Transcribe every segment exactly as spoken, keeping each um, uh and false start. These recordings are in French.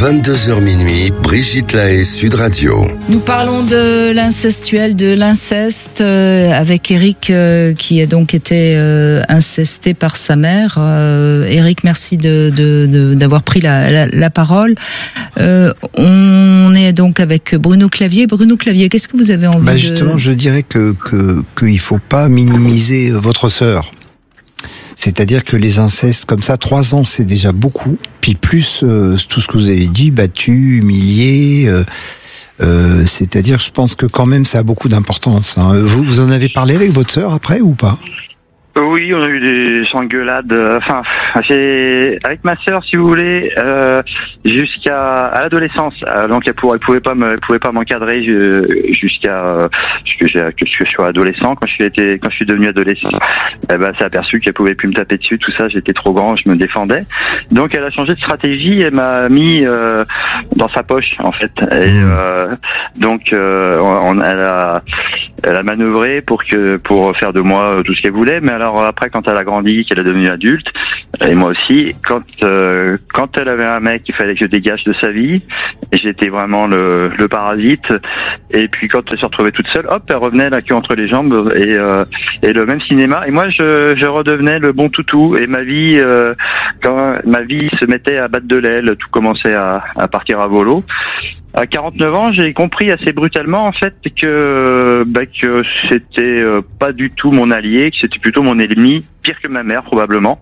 vingt-deux heures minuit, Brigitte Lahaie, Sud Radio. Nous parlons de l'incestuel, de l'inceste, euh, avec Eric euh, qui a donc été euh, incesté par sa mère. Euh, Eric, merci de, de, de, d'avoir pris la, la, la parole. Euh, on est donc avec Bruno Clavier. Bruno Clavier, qu'est-ce que vous avez envie bah de... Justement, je dirais que, que, qu'il faut pas minimiser votre sœur. C'est-à-dire que les incestes comme ça, trois ans, c'est déjà beaucoup. Puis plus euh, tout ce que vous avez dit, battu, humilié. Euh, euh, c'est-à-dire, je pense que quand même, ça a beaucoup d'importance. Hein. Vous, vous en avez parlé avec votre sœur après ou pas ? Oui, on a eu des engueulades. Enfin, j'ai avec ma sœur, si vous voulez, euh, jusqu'à à l'adolescence. Donc, elle pouvait, elle pouvait pas me, elle pouvait pas m'encadrer jusqu'à que je, que je sois adolescent. Quand je suis été, quand je suis devenu adolescent, eh ben, elle s'est aperçue qu'elle pouvait plus me taper dessus. Tout ça, j'étais trop grand, je me défendais. Donc, elle a changé de stratégie. Elle m'a mis euh, dans sa poche, en fait. Et euh, donc, euh, on, elle a, elle a manœuvré pour que, pour faire de moi tout ce qu'elle voulait. Mais alors, Alors après, quand elle a grandi, qu'elle est devenue adulte, et moi aussi, quand euh, quand elle avait un mec, il fallait que je dégage de sa vie, et j'étais vraiment le, le parasite. Et puis quand elle se retrouvait toute seule, hop, elle revenait la queue entre les jambes et euh, et le même cinéma. Et moi, je je redevenais le bon toutou. Et ma vie, euh, quand ma vie se mettait à battre de l'aile, tout commençait à, à partir à volo. À quarante-neuf ans, j'ai compris assez brutalement en fait que bah, que c'était euh, pas du tout mon allié, que c'était plutôt mon ennemi, pire que ma mère probablement.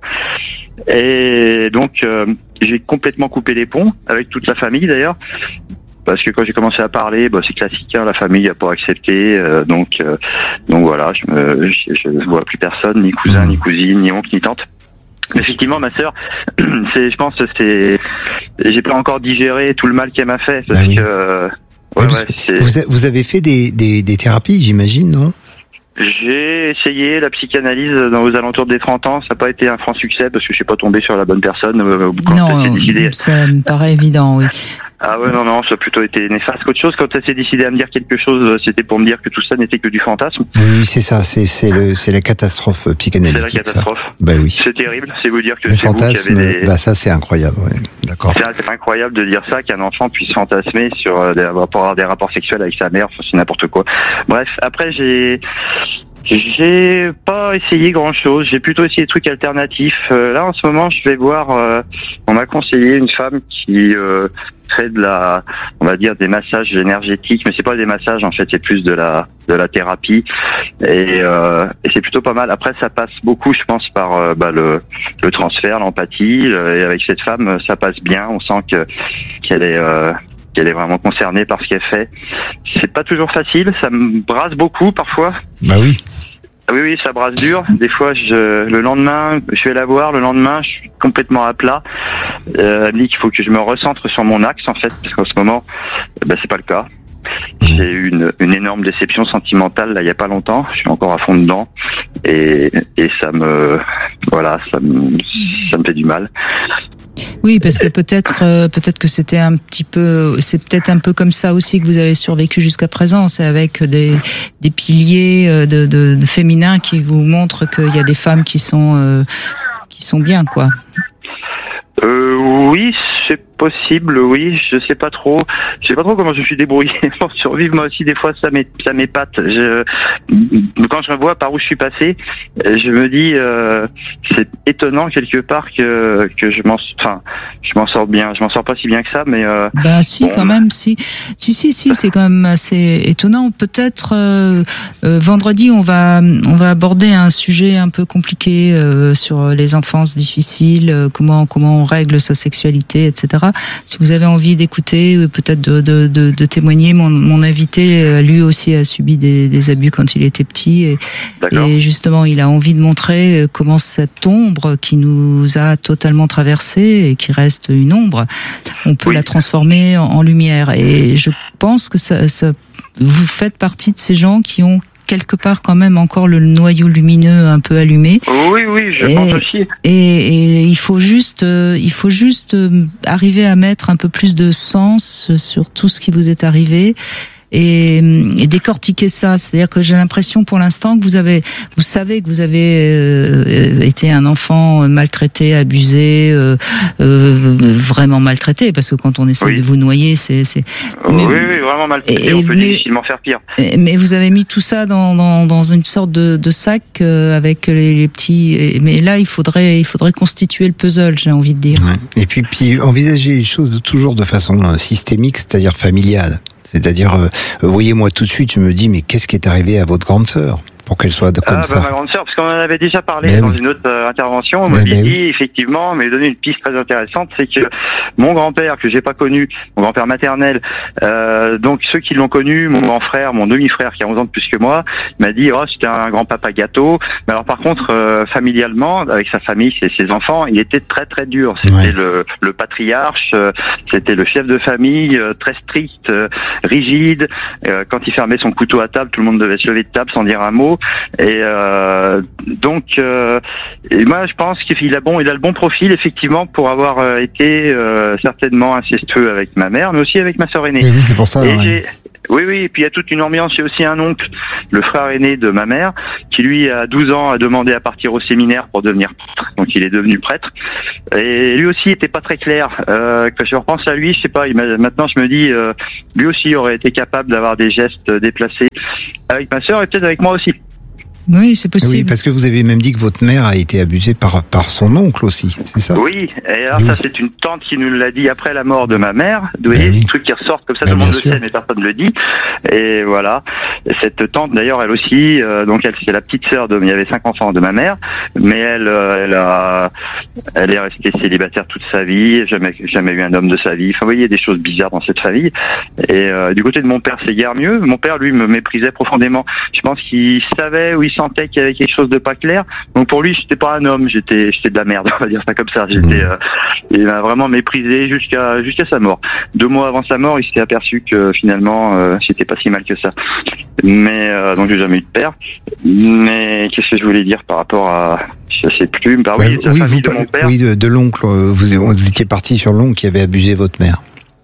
Et donc euh, j'ai complètement coupé les ponts avec toute la famille d'ailleurs. Parce que quand j'ai commencé à parler, bah, c'est classique, hein, la famille a pas accepté, euh, donc euh, donc voilà, je me je, je vois plus personne, ni cousin, ni cousine, ni oncle, ni tante. Mais effectivement, ma sœur, c'est, je pense, c'est, j'ai pas encore digéré tout le mal qu'elle m'a fait, parce bah oui. que, euh, ouais, vous, ouais, c'est... vous, a, vous avez fait des, des, des thérapies, j'imagine, non ? J'ai essayé la psychanalyse dans aux alentours des trente ans, ça n'a pas été un franc succès parce que je suis pas tombé sur la bonne personne. Quand non, décidé... ça me paraît évident, oui. Ah ouais, non, non, ça a plutôt été néfaste qu'autre chose. Quand elle s'est décidée à me dire quelque chose, c'était pour me dire que tout ça n'était que du fantasme. Oui, c'est ça, c'est, c'est, le, c'est la catastrophe psychanalytique. C'est la catastrophe. Ça. Ben oui. C'est terrible, c'est vous dire que le c'est fantasme, vous qui avez des... bah ça c'est incroyable, ouais. D'accord. C'est, c'est incroyable de dire ça, qu'un enfant puisse fantasmer sur euh, des, pour avoir des rapports sexuels avec sa mère, c'est n'importe quoi. Bref, après j'ai... J'ai pas essayé grand chose, j'ai plutôt essayé des trucs alternatifs. Euh, là en ce moment je vais voir, euh, on m'a conseillé une femme qui euh, fait de la, on va dire des massages énergétiques, mais c'est pas des massages en fait, c'est plus de la de la thérapie et, euh, et c'est plutôt pas mal. Après ça passe beaucoup, je pense, par euh, bah, le, le transfert, l'empathie. Euh, et avec cette femme ça passe bien, on sent que qu'elle est euh, qu'elle est vraiment concernée par ce qu'elle fait. C'est pas toujours facile, ça me brasse beaucoup parfois. Bah oui. Oui, oui, ça brasse dur. Des fois, je, le lendemain, je vais la voir, le lendemain, je suis complètement à plat. Euh, elle me dit qu'il faut que je me recentre sur mon axe, en fait, parce qu'en ce moment, ben, c'est pas le cas. J'ai eu une, une énorme déception sentimentale, là, il y a pas longtemps. Je suis encore à fond dedans. Et, et ça me, voilà, ça me, ça me fait du mal. Oui, parce que peut-être, euh, peut-être que c'était un petit peu, c'est peut-être un peu comme ça aussi que vous avez survécu jusqu'à présent. C'est avec des des piliers de, de, de féminins qui vous montrent qu'il y a des femmes qui sont euh, qui sont bien, quoi. Euh, oui, c'est possible, oui, je sais pas trop, je sais pas trop comment je suis débrouillé pour survivre. Moi aussi, des fois, ça m'é, ça m'épate. Je, quand je vois par où je suis passé, je me dis, euh, c'est étonnant quelque part que que je m'en, enfin, je m'en sors bien. Je m'en sors pas si bien que ça, mais. Euh, bah si, bon. quand même, si, si, si, si, c'est quand même assez étonnant. Peut-être euh, euh, vendredi, on va on va aborder un sujet un peu compliqué euh, sur les enfances difficiles, euh, comment comment on règle sa sexualité, et cetera. Si vous avez envie d'écouter, peut-être de, de, de, de témoigner, mon, mon invité, lui aussi a subi des, des abus quand il était petit. Et, et justement, il a envie de montrer comment cette ombre qui nous a totalement traversé et qui reste une ombre, on peut oui. la transformer en, en lumière. Et je pense que ça, ça, vous faites partie de ces gens qui ont quelque part quand même encore le noyau lumineux un peu allumé. Oui, oui, je et, pense aussi. Et, et il faut juste, euh, il faut juste euh, arriver à mettre un peu plus de sens sur tout ce qui vous est arrivé et, et décortiquer ça. C'est-à-dire que j'ai l'impression pour l'instant que vous avez, vous savez que vous avez euh, été un enfant maltraité, abusé, euh, euh, vraiment maltraité, parce que quand on essaie oui. de vous noyer, c'est, c'est. Mais, oui, oui, vraiment maltraité. Et, on peut mais, difficilement faire pire. Mais vous avez mis tout ça dans dans, dans une sorte de, de sac euh, avec les, les petits. Et, mais là, il faudrait il faudrait constituer le puzzle, j'ai envie de dire. Ouais. Et puis puis envisager les choses de, toujours de façon systémique, c'est-à-dire familiale. C'est-à-dire, euh, voyez-moi tout de suite, je me dis, mais qu'est-ce qui est arrivé à votre grande sœur pour qu'elle soit comme ah, ça? Bah, ma grande sœur, parce qu'on en avait déjà parlé mais dans oui. une autre euh, intervention, on m'a dit, oui. effectivement, mais donné une piste très intéressante, c'est que mon grand-père, que j'ai pas connu, mon grand-père maternel, euh, donc ceux qui l'ont connu, mon grand frère, mon demi-frère qui a onze ans de plus que moi, il m'a dit, oh, c'était un grand-papa gâteau. Mais alors par contre, euh, familialement, avec sa famille, ses, ses enfants, il était très très dur. C'était ouais. le, le patriarche, euh, c'était le chef de famille, euh, très strict, euh, rigide. Euh, quand il fermait son couteau à table, tout le monde devait se lever de table sans dire un mot. Et euh, donc, euh, et moi, je pense qu'il a bon, il a le bon profil effectivement pour avoir euh, été euh, certainement incestueux avec ma mère, mais aussi avec ma sœur aînée. Et oui, c'est pour ça. Et ouais. j'ai, oui, oui. Et puis il y a toute une ambiance. Il y a aussi un oncle, le frère aîné de ma mère, qui lui à douze ans a demandé à partir au séminaire pour devenir prêtre. Donc il est devenu prêtre. Et lui aussi était pas très clair. Euh, quand je repense à lui, je sais pas. Il m'a, maintenant, je me dis, euh, lui aussi aurait été capable d'avoir des gestes déplacés avec ma sœur et peut-être avec moi aussi. Oui, c'est possible. Oui, parce que vous avez même dit que votre mère a été abusée par par son oncle aussi, c'est ça? Oui, et alors oui. ça c'est une tante qui nous l'a dit après la mort de ma mère. Vous voyez, oui. des trucs qui ressortent comme ça, tout le monde le sait, mais personne ne le dit. Et voilà, et cette tante d'ailleurs, elle aussi, euh, donc elle c'est la petite sœur de, il y avait cinq enfants de ma mère, mais elle, euh, elle a, elle est restée célibataire toute sa vie, jamais jamais eu un homme de sa vie. Enfin, vous voyez, il y a des choses bizarres dans cette famille. Et euh, du côté de mon père, c'est guère mieux. Mon père, lui, me méprisait profondément. Je pense qu'il savait où il sentait qu'il y avait quelque chose de pas clair. Donc pour lui, j'étais pas un homme, j'étais j'étais de la merde, on va dire ça comme ça. J'étais euh, il m'a vraiment méprisé jusqu'à jusqu'à sa mort. Deux mois avant sa mort, il s'est aperçu que finalement euh, c'était pas si mal que ça. Mais euh, donc j'ai jamais eu de père. Mais qu'est-ce que je voulais dire par rapport à je sais plus. Bah oui, bah, la oui, famille vous, de mon père. Oui, de, de l'oncle. Vous, vous étiez parti sur l'oncle qui avait abusé votre mère.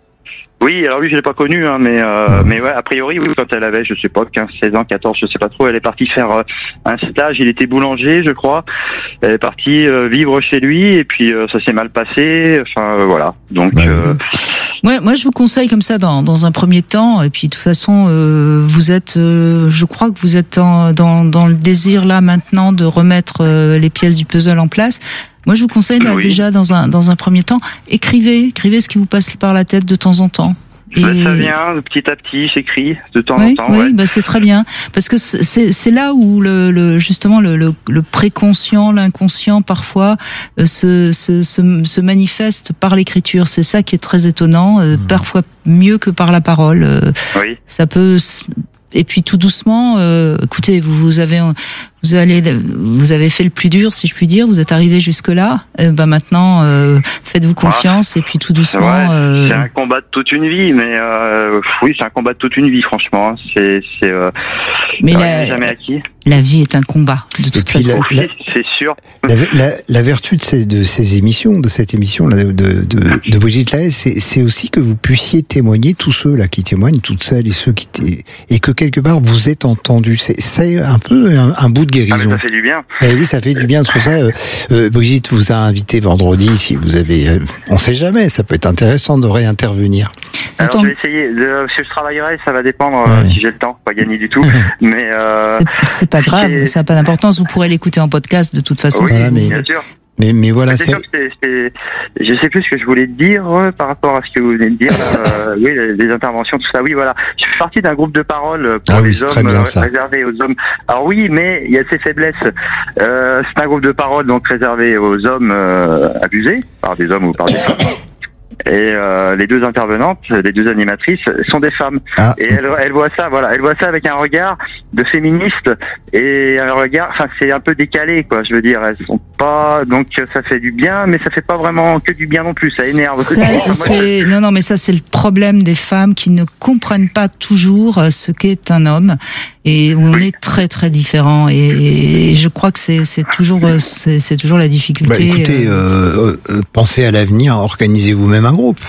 Oui, alors lui je l'ai pas connu, hein, mais euh, mais ouais, a priori oui, quand elle avait, je sais pas, quinze, seize ans, quatorze, je sais pas trop, elle est partie faire euh, un stage. Il était boulanger, je crois. Elle est partie euh, vivre chez lui et puis euh, ça s'est mal passé. Enfin euh, voilà. Donc. Ouais, euh, Ouais, moi je vous conseille comme ça dans dans un premier temps. Et puis de toute façon, euh, vous êtes, euh, je crois que vous êtes en, dans dans le désir là maintenant de remettre euh, les pièces du puzzle en place. Moi, je vous conseille là, oui. déjà dans un dans un premier temps, écrivez, écrivez ce qui vous passe par la tête de temps en temps. Et... Bah, ça vient petit à petit, j'écris de temps oui, en temps. Oui, ouais. bah c'est très bien parce que c'est c'est là où le, le justement le, le le préconscient, l'inconscient parfois euh, se, se se se manifeste par l'écriture. C'est ça qui est très étonnant, euh, mmh. parfois mieux que par la parole. Euh, oui. Ça peut. Et puis tout doucement, euh, écoutez, vous, vous avez, vous allez, vous avez fait le plus dur, si je puis dire. Vous êtes arrivé jusque là. Et ben maintenant, euh, faites-vous confiance ah, et puis tout doucement. Ouais, euh... C'est un combat de toute une vie, mais euh, oui, c'est un combat de toute une vie, franchement. C'est, c'est. Euh, mais la, jamais acquis. La vie est un combat, de toute façon. La, la, c'est sûr. La, la, la vertu de ces, de ces émissions, de cette émission là, de, de, de Brigitte Lahaie, c'est, c'est aussi que vous puissiez témoigner, tous ceux là qui témoignent, toutes celles et ceux qui t... et que quelque part vous êtes entendus. C'est, c'est un peu un, un bout de guérison. Ah, mais ça fait du bien. Eh oui, ça fait du bien. C'est pour ça, euh, euh, Brigitte vous a invité vendredi. Si vous avez, euh, on sait jamais, ça peut être intéressant de réintervenir. Alors Attends. je vais essayer. De, si je travaillerai, ça va dépendre ouais. euh, si j'ai le temps. Pas gagner du tout, mais euh, c'est, c'est pas grave. C'est... Ça n'a pas d'importance. Vous pourrez l'écouter en podcast de toute façon. Oui, si mais, bien sûr. Mais, mais voilà, c'est, c'est... Sûr que c'est, c'est... Je sais plus ce que je voulais dire euh, par rapport à ce que vous venez de dire. euh, oui, les, les interventions, tout ça. Oui, voilà. Je fais partie d'un groupe de parole pour ah les oui, hommes bien, euh, réservé aux hommes. Alors oui, mais il y a ses faiblesses. Euh, c'est un groupe de parole donc réservé aux hommes euh, abusés par des hommes ou par des femmes. Et euh, les deux intervenantes, les deux animatrices, sont des femmes. Ah. Et elles, elles voient ça, voilà, elles voient ça avec un regard de féministe et un regard, enfin c'est un peu décalé, quoi. Je veux dire, elles sont pas, donc ça fait du bien, mais ça fait pas vraiment que du bien non plus. Ça énerve. Ça, c'est... Non, non, mais ça c'est le problème des femmes qui ne comprennent pas toujours ce qu'est un homme. Et on oui. est très très différents et, et je crois que c'est, c'est toujours c'est, c'est toujours la difficulté. Bah, écoutez, euh, euh, pensez à l'avenir, organisez vous-même un groupe.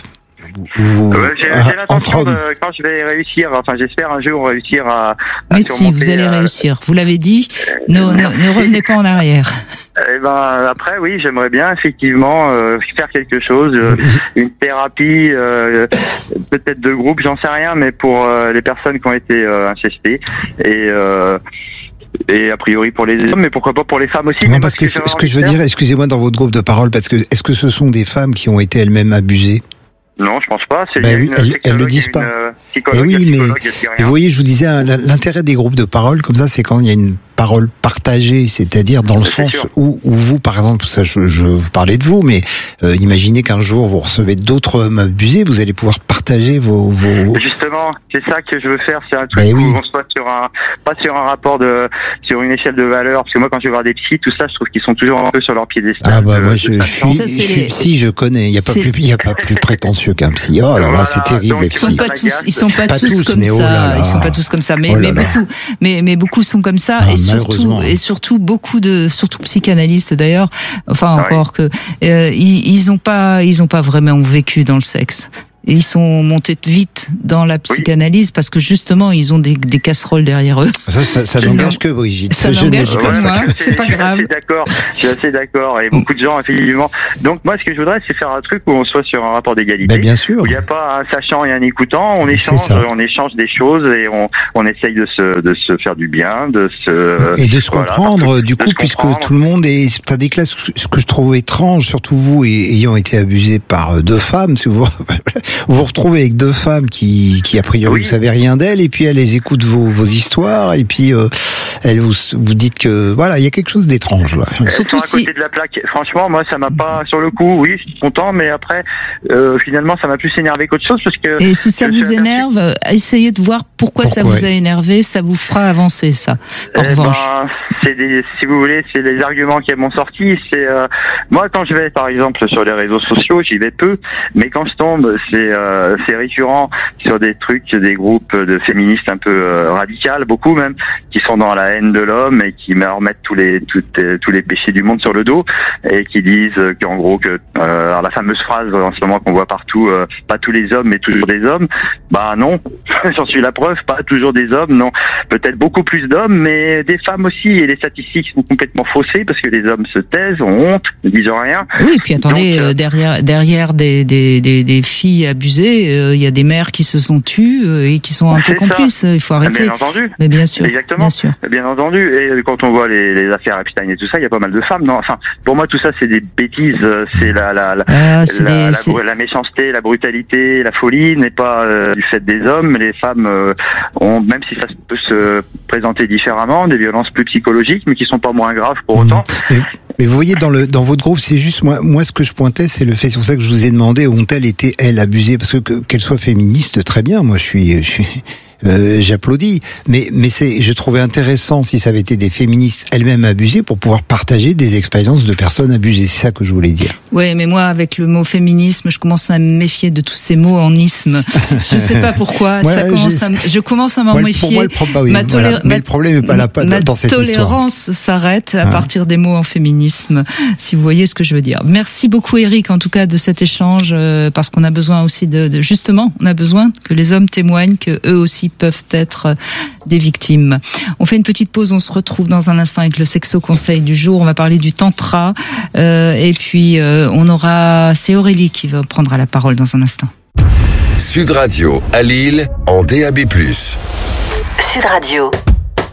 vous, Ouais, j'ai, ah, j'ai l'intention entre de, quand je vais réussir, enfin j'espère un jour réussir à, à Mais si, vous allez euh, réussir. Vous l'avez dit, ne, ne, ne revenez pas en arrière. Eh ben après oui, j'aimerais bien effectivement euh, faire quelque chose, euh, une thérapie, euh, peut-être de groupe, j'en sais rien, mais pour euh, les personnes qui ont été euh, incestées et euh, et a priori pour les hommes, mais pourquoi pas pour les femmes aussi. Non, mais parce que ce ce que, que je veux dire, excusez-moi, dans votre groupe de parole, parce que est-ce que ce sont des femmes qui ont été elles-mêmes abusées? Non, je pense pas. C'est Ben il y a oui, une elles, elles le sexologue, disent il y a pas. une, euh, Eh psychologue, oui, il y a mais psychologue, il y a rien. vous voyez, je vous disais, hein, l'intérêt des groupes de parole comme ça, c'est quand il y a une parole partagée, c'est-à-dire dans le C'est sens sûr. où, où vous, par exemple, ça, je, je vous parlais de vous, mais euh, imaginez qu'un jour vous recevez d'autres hommes abusés, vous allez pouvoir partager vos, vos... Justement, c'est ça que je veux faire, c'est un truc Ben où oui. on soit sur un, pas sur un rapport de, sur une échelle de valeur, parce que moi quand je vais voir des psys, tout ça, je trouve qu'ils sont toujours un peu sur leur piédestal. Ah bah de- moi de je, je patience. suis, Ça, je c'est suis les- psy, je connais. Il y a pas c'est- plus, il y a pas plus prétentieux qu'un psy. Oh là là, Voilà, c'est terrible donc, les Ils sont psys. pas tous, ils sont pas, Pas tous, tous, comme mais ça. oh là là. Ils sont pas tous comme ça, mais, Oh mais là là. beaucoup, mais, mais beaucoup sont comme ça, Ah, et surtout, malheureusement. et surtout beaucoup de, surtout psychanalystes d'ailleurs. Enfin Ouais. encore que euh, ils, ils ont pas, ils ont pas vraiment vécu dans le sexe. Et ils sont montés vite dans la psychanalyse parce que justement ils ont des, des casseroles derrière eux. Ça, ça, ça n'engage que Brigitte. Ça Je n'engage n'ai que pas moi. ça. c'est pas je suis grave. assez d'accord. Je suis assez d'accord. Et beaucoup de gens, effectivement. Donc, moi, ce que je voudrais, c'est faire un truc où on soit sur un rapport d'égalité. Ben, bien sûr. Où il n'y a pas un sachant et un écoutant. On C'est échange, ça. on échange des choses et on, on essaye de se, de se faire du bien, de se, Et de se voilà, comprendre, parce que- du de coup, se puisque comprendre. tout le monde est, t'as des classes, ce que je trouve étrange, surtout vous, et- ayant été abusé par deux femmes, si vous vous vous retrouvez avec deux femmes qui, qui a priori Oui. vous savez rien d'elles, et puis elles les écoutent vos, vos histoires, et puis euh, elles vous, vous dites que voilà, il y a quelque chose d'étrange là. Elles Surtout sont à si- côté de la plaque. Franchement, moi, ça m'a pas, sur le coup, oui, je suis content, mais après, euh, finalement, ça m'a plus énervé qu'autre chose parce que. Et si ça je vous suis aperçu- énerve, euh, essayez de voir pourquoi, ça Pourquoi vous a énervé, ça vous fera avancer ça. En Eh revanche. ben, c'est des, si vous voulez, c'est les arguments qui m'ont sorti. C'est euh, moi quand je vais, par exemple, sur les réseaux sociaux, j'y vais peu, mais quand je tombe, c'est euh, c'est récurrent sur des trucs, des groupes de féministes un peu euh, radicales, beaucoup même, qui sont dans la haine de l'homme et qui me remettent tous les toutes, euh, tous les péchés du monde sur le dos et qui disent euh, qu'en gros que euh, alors la fameuse phrase en ce moment qu'on voit partout, euh, pas tous les hommes mais toujours des hommes. Bah non, j'en suis la preuve, pas toujours des hommes, non. Peut-être beaucoup plus d'hommes, mais des femmes aussi. Et les statistiques sont complètement faussées parce que les hommes se taisent, ont honte, ne disent rien. Oui, puis attendez, Donc, euh, euh, derrière derrière des des des, des filles abusées, euh, il y a des mères qui se sont tues euh, et qui sont un peu C'est ça. complices. Il faut arrêter. Bien entendu. Mais bien sûr, Exactement. bien sûr. Bien entendu. Et quand on voit les, les affaires Epstein et tout ça, il y a pas mal de femmes. Non, enfin, pour moi, tout ça, c'est des bêtises. euh, C'est la la la, Ah, c'est la, des- la, c'est- bru- la méchanceté, la brutalité, la folie n'est pas euh, du fait des hommes. Les femmes euh, ont, même si ça peut se présenter différemment, des violences plus psychologiques, mais qui sont pas moins graves pour autant. Mais, mais vous voyez, dans le dans votre groupe, c'est juste moi, moi ce que je pointais, c'est le fait. C'est pour ça que je vous ai demandé ont-elles été elles abusées, parce que que- qu'elles soient féministes, très bien. Moi, je suis, je suis euh, j'applaudis. Mais mais c'est, je trouvais intéressant si ça avait été des féministes elles-mêmes abusées pour pouvoir partager des expériences de personnes abusées. C'est ça que je voulais dire. Oui, mais moi, avec le mot féminisme, je commence à me méfier de tous ces mots en isme. Je sais pas pourquoi. Ouais, ça commence j'ai- à, me- je commence à m'en Moi, méfier. pour moi, le problème, bah oui, Ma voilà. tolé- mais ma- le problème n'est pas là pas Ma dans cette histoire. tolérance s'arrête à Ah. partir des mots en féminisme, si vous voyez ce que je veux dire. Merci beaucoup, Eric, en tout cas, de cet échange, euh, parce qu'on a besoin aussi de, de, justement, on a besoin que les hommes témoignent que eux aussi peuvent être euh, des victimes. On fait une petite pause, on se retrouve dans un instant avec le sexo conseil du jour. On va parler du tantra, euh, et puis euh, on aura, c'est Aurélie qui va prendre la parole dans un instant. Sud Radio à Lille en D A B plus. Sud Radio.